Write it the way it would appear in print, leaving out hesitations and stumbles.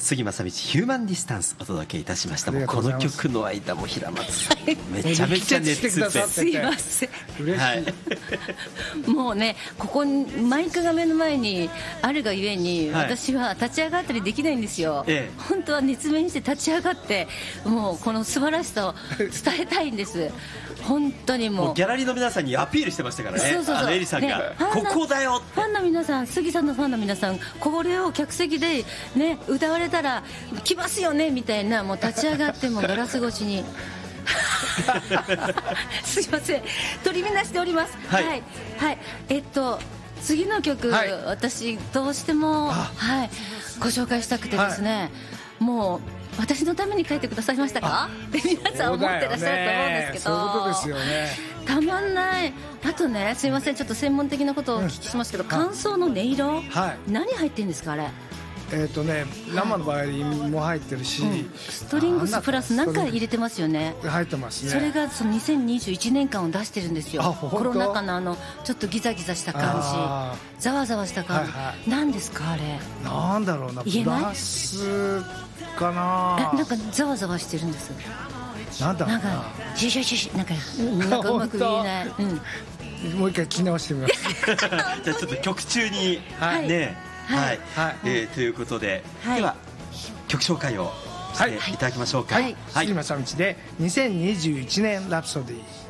杉正道ヒューマンディスタンスお届けいたしました。もうこの曲の間も平松さんめちゃめちゃ熱出てすいません嬉しい、 はいもうね、ここにマイクが目の前にあるがゆえに、 はい私は立ち上がったりできないんですよ、 ええ本当は熱弁して立ち上がってもうこの素晴らしさを伝えたいんです本当にもうもうギャラリーの皆さんにアピールしてましたからね。 そうそうそうエリさんが、 ねここだよファンの皆さん、杉さんのファンの皆さん、これを客席で、ね、歌われたら来ますよねみたいな、もう立ち上がってもガラス越しにすいません、取り乱しております。 はいはい、はい、次の曲、 はい私どうしても、はい、ご紹介したくてですね、もう私のために書いてくださいましたかって皆さん思ってらっしゃると思うんですけど、 そういうことですよね。 たまんない。あとね、すいません、ちょっと専門的なことをお聞きしますけど、間奏の音色、 はい何入ってるんですかあれ。 生の場合も入ってるし、 ストリングスプラス何か入れてますよね。 入ってますね。 それがその2021年間を出してるんですよ。 本当コロナ禍のちょっとギザギザした感じ、ざわざわした感じ、 はいは何ですかあれ。 なんだろうな、 言えないプラスかな。 なんかざわざわしてるんです。 なんだろうな。 なんかシュシュシュシュなんかうまく言えない、 もう一回聞き直してみます。 じゃあちょっと曲中に、 はいね、はいはいということで、 はいでは曲紹介をしていただきましょうか。 はい、杉正道で2021年ラプソディー。